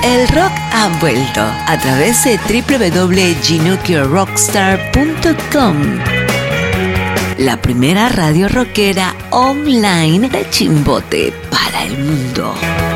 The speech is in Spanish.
El rock ha vuelto a través de www.ginuclearrockstar.com, la primera radio rockera online de Chimbote para el mundo.